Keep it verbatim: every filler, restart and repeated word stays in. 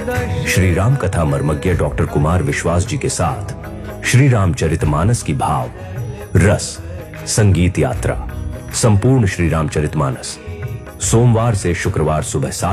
श्री राम कथा मर्मज्ञ डॉक्टर कुमार विश्वास जी के साथ श्री रामचरितमानस की भाव रस संगीत यात्रा संपूर्ण श्री रामचरितमानस सोमवार से शुक्रवार सुबह सात